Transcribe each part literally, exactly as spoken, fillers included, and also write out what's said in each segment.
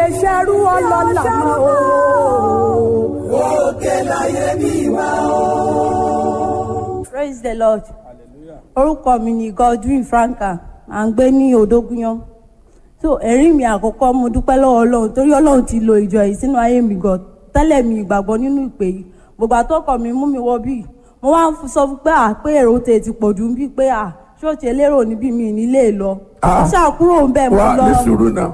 lè ṣerú ọlọ́lá mọ́ o. òkè láyé mi wá o. Praise the Lord. Orúkọ mi ni Godwin Franka, à ń gbé ní Odógúnyán. So ẹ̀rí mi àkọ́kọ́ mo dúpẹ́ lọ́wọ́ Ọlọ́run torí Ọlọ́run ti lo ìjọ yìí sínú ayé mi gan. Tẹ́lẹ̀ mi ìgbàgbọ́ nínú ìpè yìí. Gbogbo àtọ́kọ̀ mi mú mi wọ bí. Mo wá ń sọ fún pé à pé èrò tè ti pọ̀ jù bí pé à ṣọ́ọ̀ṣì elérò níbí mi nílé lọ. Mo ṣàkúrò ń bẹ̀ mo lọ. wà ní sùúrù náà.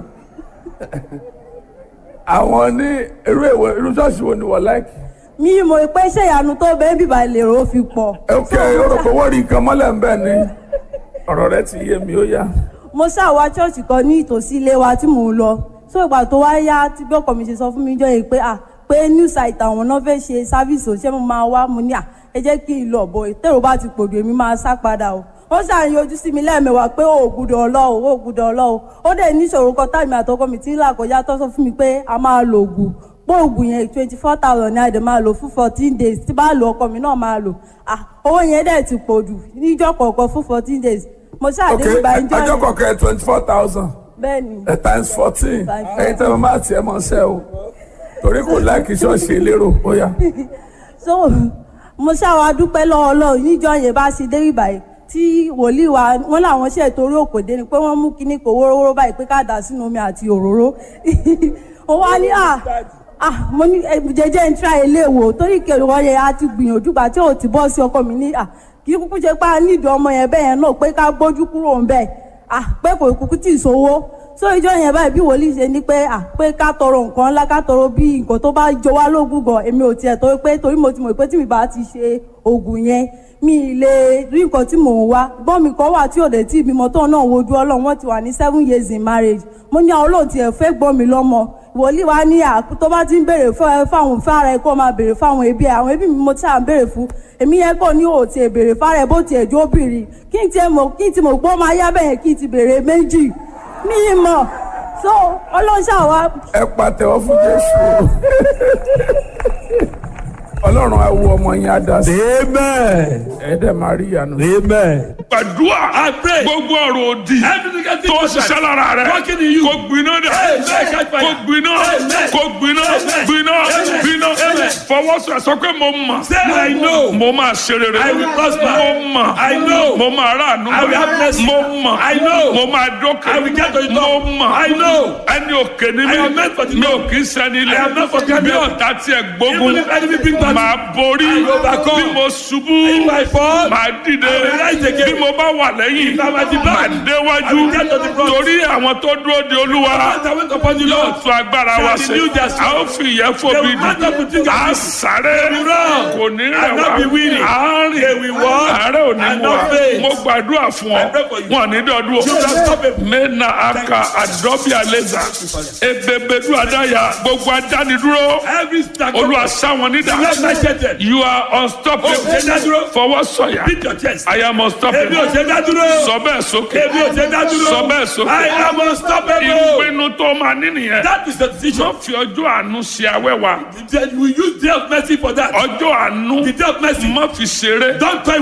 Àwọn ní irú èwo irú ṣọ́ọ̀ṣì wo ni wọ́n láìkì? Mi mọ̀ pé ṣé ìyanu tó bẹ́ẹ̀ bíbá ìlérò fi pọ̀. ok orúkọ wọ́n rí nǹkan mọ́lẹ̀ ń bẹ̀ ni ọ̀rọ̀ rẹ ti yé mi ó yá. Mo ṣàwá ṣọ́ọ̀ṣì kan ní ìtòsí ilé wa tí mò ń lọ. So ìgbà tó wá yá tí bí ọkọ mi ṣe sọ fún mi jọ yìí pé à pé new site àwọn náà fẹ́ ṣe sáfíìsì òṣìṣẹ́ mo máa wá mo ní à ẹ jẹ́ kí n lọ bọ̀ ìtẹ̀rù bá ti pòdù èmi máa sá padà o. Ó ṣàyàn ojú sí mi lẹ́ẹ̀mẹwàá pé ó gbúdọ̀ ọlọ́ọ̀ ó gbúdọ̀ ọlọ́ọ̀ ó dẹ̀ níṣòro kan táìmì àtọkọ mi tí ń là kọjá tó sọ fún mi pé a máa lo ògùn pé ògùn yẹn twenty four thousand ní àdè máa lò fún fourteen days tí bá lo ọkọ mi náà máa lò ah owó yẹn dẹ̀ ti pòdù níjọ́ kọ̀ọ̀kan fún fourteen days mo ṣàdé ok ìgbà ìjọ yẹn. ọjọ́ kọ̀ọ̀kan twenty four thousand Bẹ́ẹ̀ni. ẹ̀ times fourteen ẹ̀yin tẹ́ mo máa tiẹ̀ mọ́ ṣẹ́ o torí kò láìkí ṣọ́ọ̀ṣì elérò ó yá. So mo ṣàwá dúpẹ́ lọ́wọ́ Ọlọ́run níjọ́ yẹn bá ṣe dé ìbàyẹ̀ tí wòlíì wa wọ́n làwọn ṣe torí òkòdé ni pé wọ́n mú kíní kò wórówóró báyìí pé ká dà sínú omi àti òróró ó wá ní à à mo ní jẹjẹ ń tra ilé wò torí kèrò yẹn á ti gbìyànjú gbà tí ò ti bọ́ sí ọkọ mi ní à kí kúkú ṣe pé a nídìí ọmọ yẹn bẹ́ẹ̀ yẹn náà pé ká gbójú kúrò ń bẹ̀ à pé kò kúkú tì í sówó so ìjọ yẹn báyìí bí wòlíì ṣe ní pé à pé ká tọrọ nǹkan ńlá ká tọrọ bí nǹkan tó bá jọ wá lógún gan èmi ò tiẹ̀ torí pé torí mo ti mọ̀ pé tí mi bá ti ṣe oògùn yẹn mi lè rí nǹkan tí mò ń wá gbọ́n mi kan wà tí ò dé tí ìbímọ tó náà wojú Ọlọ́run wọ́n ti wà ní seven years in marriage mo ní àwọn olóòtú ẹ̀ fẹ́ gbọ́n mi lọ́mọ wòlíì wa ní àkú tó bá ti ń béèrè fáwọn fára ẹ̀ kó máa béèrè fáwọn ẹbí ẹ̀ àwọn ẹbí mi mo ti à ń béèrè fún èmi yẹn kò ní òòtì ẹ̀ béèrè fára ẹ̀ bó ti ẹ̀jọ́ obìnrin kí n ti mọ̀ kí n ti mọ̀ pé ó máa yá bẹ́ẹ̀ kí n ti béèrè méjì mi mọ̀ so ọlọ́ṣà wa. ẹ pàtẹ́wọ́ fún Jésù Ọlọ́run á wo ọmọ yín á dá sí. Amen. ẹ dẹ̀ máa rí ìyanu. Amen. Gbàdúrà gbogbo ọ̀rọ̀ òdì tó ṣiṣẹ́ lára rẹ̀ kó gbiná dẹ̀ kó gbiná kó gbiná gbiná gbiná fọwọ́sọ sọ pé mo mọ̀ mo máa ṣe rere mo mọ̀ mo máa ráàánú mo mọ̀ mo máa dókè mo mọ̀ ẹni òkè ni mi mi ò kì í ṣẹni ilẹ̀ bí ọ̀tá tiẹ̀ gbógun máa borí bí mo ṣubú máa dìde bí mo bá wà lẹ́yìn máa déwájú torí àwọn tó dúró de Olúwa yóò tún agbára wa ṣe a ó fi ìyẹ́ fòbi dùn a sáré kò ní rẹ̀ wá a rìn àárẹ̀ ò ní mú wa mo gbàdúrà fún ọ wọn ní dọdún o mẹ́nà aka àdọ́bí àlẹ́zà ebebedu àdáyà gbogbo adánidúró Olúwa sáwọn nídà you are unstoppable fọwọ́ sọ̀yà I am unstoppable sọ bẹ́ẹ̀ sókè sọ bẹ́ẹ̀ sókè I am unstoppable. ìpinnu tó máa ní nìyẹn That is the decision. má fi ọjọ́ àánú ṣe awẹ́wà We use day of mercy for that. ọjọ́ àánú The day of mercy. má fi ṣeré. Don't toy